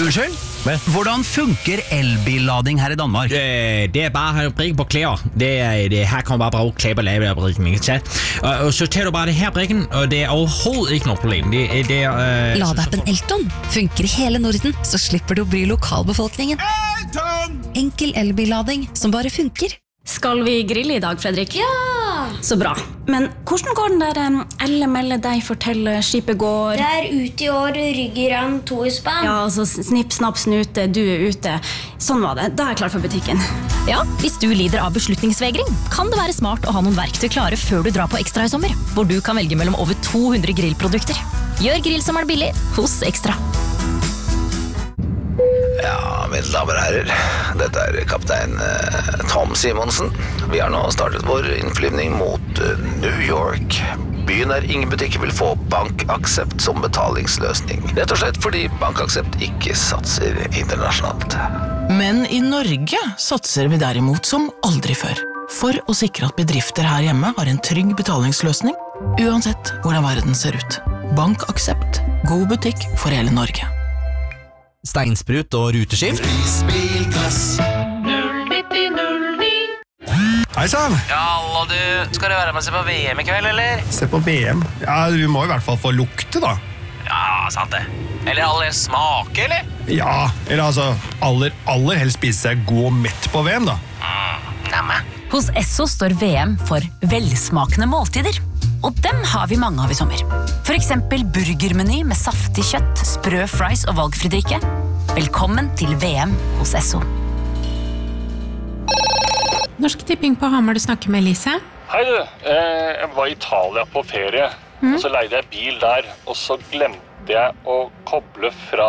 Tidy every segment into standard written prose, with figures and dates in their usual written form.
Unnskyld? Hvordan funker elbillading her i Danmark? Det bare at brikke på klæder. Her kan man bare bruge klæder og lave brikken, ikke sant? Og så tager du bare det her brikken, og det overhovedet ikke noe problem. Ladeappen Elton funker i hele Norden, så slipper du å bry lokalbefolkningen. Enkel elbillading som bare funker. Skal vi grille i dag, Fredrik? Ja! Så bra. Men hvordan går den der Elle deg fortelle skipet går? Det ute i år, rygger 2 i spann. Ja, altså snipp, snapp, snute, du ute. Sånn var det. Da jeg klar for butikken. Ja, hvis du lider av beslutningsvegring, kan det være smart å ha noen verktøy klare før du drar på Ekstra i sommer, hvor du kan velge mellom over 200 grillprodukter. Gjør grill som billig hos Ekstra. Ja, mine damer og herrer, dette kaptein Tom Simonsen. Vi har nå startet vår innflyvning mot New York. Byen ingen butikker vil få BankAxept som betalingsløsning. Rett og slett fordi BankAxept ikke satser internasjonalt. Men i Norge satser vi derimot som aldri før. For å sikre at bedrifter her hjemme har en trygg betalingsløsning, uansett hvordan verden ser ut. BankAxept. God butikk for hele Norge. Steinsprut og ruteskift. Prisbilklass 09009. Hei sann! Ja, alla du. Skal du være med og se på VM i kveld, eller? Se på VM? Ja, du må i hvert fall få lukte da. Ja, sant det. Eller aller smake, eller? Ja, eller altså aller helst spise seg god og mett på VM da. Nemme. Hos Esso står VM for velsmakende måltider. Og dem har vi mange av i sommer. For eksempel burgermeny med saftig kjøtt, sprø fries og valgfri drikke. Velkommen til VM hos Esso. Norsk Tipping på Hamar, du snakker med Elise. Hei du, jeg var i Italia på ferie, og så leide jeg bil der, og så glemte jeg å koble fra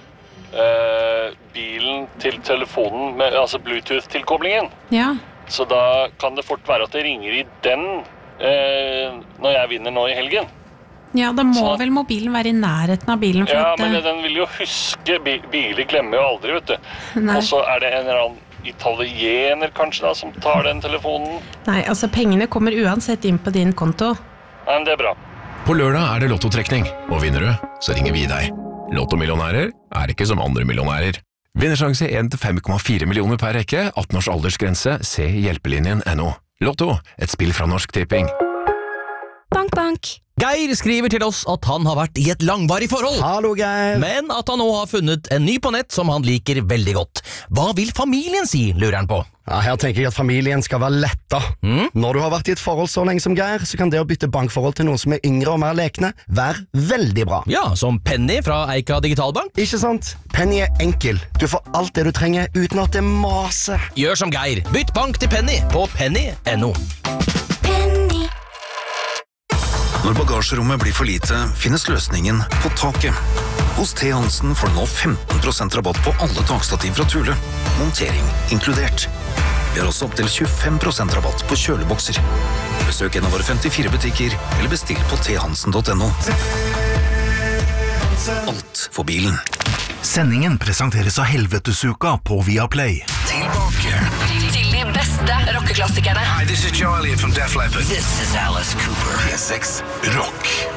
bilen til telefonen, altså Bluetooth-tilkoblingen. Ja. Så da kan det fort være at det ringer i den når jeg vinner nå i helgen. Ja, da må vel mobilen være i nærheten av bilen. For ja, at, men den vil jo huske, biler glemmer jo aldri, vet du. Nei. Og så det en eller annen italiener kanskje da, som tar den telefonen. Nei, altså pengene kommer uansett inn på din konto. Nei, men det bra. På lørdag det lottotrekning, og vinner du, så ringer vi deg. Lottomillionærer ikke som andre millionærer. Vinnersjanse 1-5,4 millioner per rekke, 18 års aldersgrense, se hjelpelinjen.no. Lotto, et spill fra Norsk Tipping. Bank, bank. Geir skriver til oss at han har vært i et langvarig forhold. Hallo, Geir. Men at han nå har funnet en ny på nett som han liker veldig godt. Hva vil familien si, lurer han på? Ja, her tenker jeg at familien skal være letta. Når du har vært i et forhold så lenge som Geir, så kan det å bytte bankforhold til noen som yngre og mer lekne være veldig bra. Ja, som Penny fra Eika Digitalbank. Ikke sant? Penny enkel. Du får alt det du trenger uten at det maser. Gjør som Geir. Bytt bank til Penny på penny.no. Når bagasjerommet blir for lite, finnes løsningen på taket. Hos T. Hansen får du nå 15% rabatt på alle takstativ fra Thule. Montering inkludert. Vi har også opp til 25% rabatt på kjølebokser. Besøk en av våre 54 butikker, eller bestill på thansen.no. Alt for bilen. Sendingen presenteres av Helvetesuka på Viaplay. Tilbake Til de beste rockeklassikerne. Hi, this is Charlie from Def Leppard. This is Alice Cooper. P6 Rock.